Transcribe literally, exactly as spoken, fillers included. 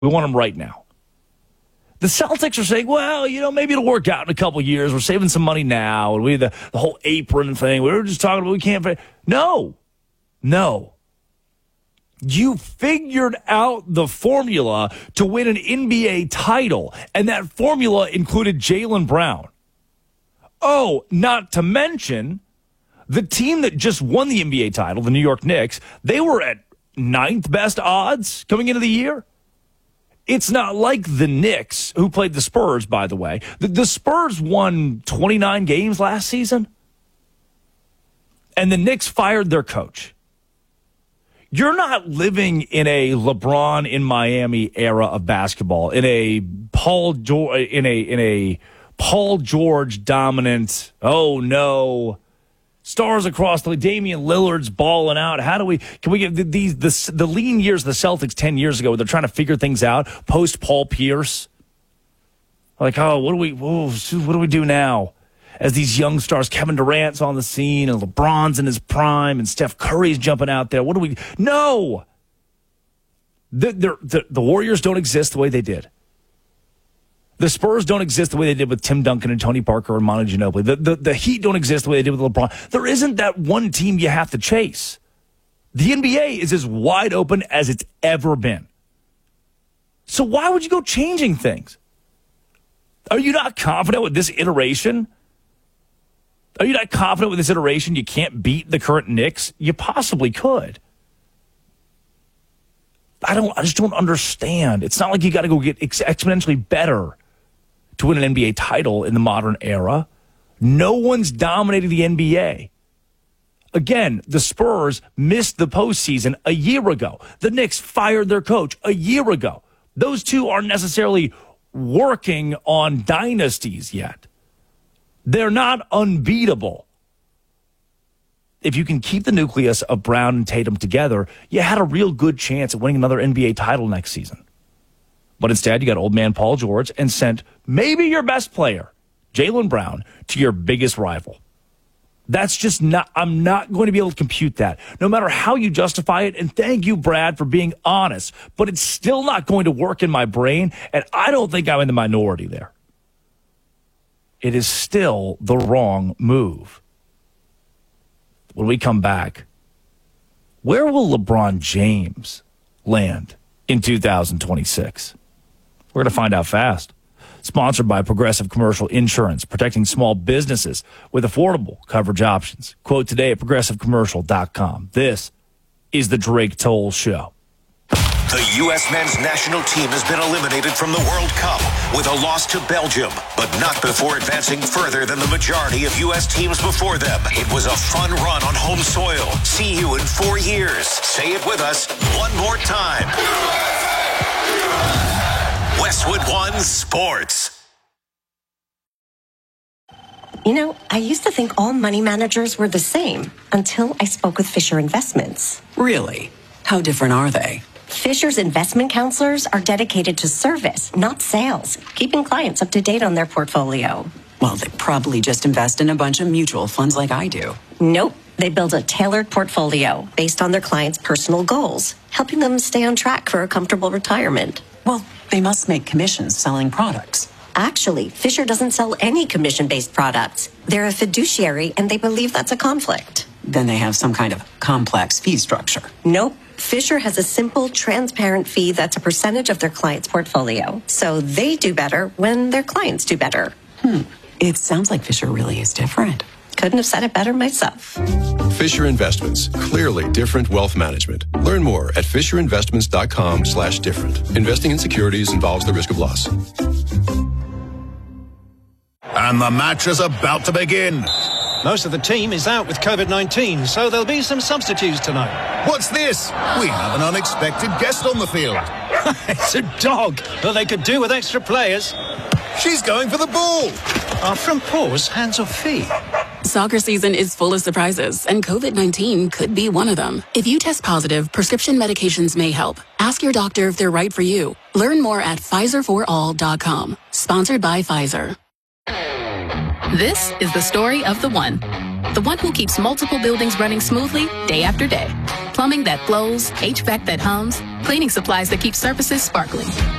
We want him right now. The Celtics are saying, well, you know, maybe it'll work out in a couple years. We're saving some money now. And we the, the whole apron thing. We were just talking about we can't. No. No. You figured out the formula to win an N B A title, and that formula included Jaylen Brown. Oh, not to mention the team that just won the N B A title, the New York Knicks, they were at ninth best odds coming into the year. It's not like the Knicks, who played the Spurs, by the way. The, the Spurs won twenty-nine games last season, and the Knicks fired their coach. You're not living in a LeBron in Miami era of basketball, in a Paul George, in a in a Paul George dominant. Oh no. Stars across the league. Damian Lillard's balling out. How do we, can we get these, the, the lean years of the Celtics ten years ago where they're trying to figure things out post Paul Pierce? Like, oh, what do we, whoa, what do we do now? As these young stars, Kevin Durant's on the scene and LeBron's in his prime and Steph Curry's jumping out there. What do we, no! The, the, the Warriors don't exist the way they did. The Spurs don't exist the way they did with Tim Duncan and Tony Parker and Manu Ginobili. The, the, the Heat don't exist the way they did with LeBron. There isn't that one team you have to chase. The N B A is as wide open as it's ever been. So why would you go changing things? Are you not confident with this iteration? Are you not confident with this iteration you can't beat the current Knicks? You possibly could. I don't. I just don't understand. It's not like you got to go get ex- exponentially better to win an N B A title in the modern era. No one's dominating the N B A. Again, the Spurs missed the postseason a year ago. The Knicks fired their coach a year ago. Those two aren't necessarily working on dynasties yet. They're not unbeatable. If you can keep the nucleus of Brown and Tatum together, you had a real good chance at winning another N B A title next season. But instead, you got old man Paul George and sent maybe your best player, Jaylen Brown, to your biggest rival. That's just not, I'm not going to be able to compute that, no matter how you justify it. And thank you, Brad, for being honest. But it's still not going to work in my brain, and I don't think I'm in the minority there. It is still the wrong move. When we come back, where will LeBron James land in two thousand twenty-six? We're going to find out fast. Sponsored by Progressive Commercial Insurance, protecting small businesses with affordable coverage options. Quote today at progressive commercial dot com. This is the Drake Toll Show. The U S men's national team has been eliminated from the World Cup with a loss to Belgium, but not before advancing further than the majority of U S teams before them. It was a fun run on home soil. See you in four years. Say it with us one more time. Westwood One Sports. You know, I used to think all money managers were the same until I spoke with Fisher Investments. Really? How different are they? Fisher's investment counselors are dedicated to service, not sales, keeping clients up to date on their portfolio. Well, they probably just invest in a bunch of mutual funds like I do. Nope. They build a tailored portfolio based on their clients' personal goals, helping them stay on track for a comfortable retirement. Well, they must make commissions selling products. Actually, Fisher doesn't sell any commission-based products. They're a fiduciary, and they believe that's a conflict. Then they have some kind of complex fee structure. Nope. Fisher has a simple, transparent fee that's a percentage of their client's portfolio. So they do better when their clients do better. Hmm. It sounds like Fisher really is different. Couldn't have said it better myself. Fisher Investments. Clearly different wealth management. Learn more at fisher investments dot com slash different. Investing in securities involves the risk of loss. And the match is about to begin. Most of the team is out with COVID nineteen, so there'll be some substitutes tonight. What's this? We have an unexpected guest on the field. It's a dog. Well, they could do with extra players. She's going for the ball. Are from paws, hands or feet? Soccer season is full of surprises, and COVID nineteen could be one of them. If you test positive, prescription medications may help. Ask your doctor if they're right for you. Learn more at Pfizer for all dot com. Sponsored by Pfizer. This is the story of the one. The one who keeps multiple buildings running smoothly day after day. Plumbing that flows, H V A C that hums, cleaning supplies that keep surfaces sparkling.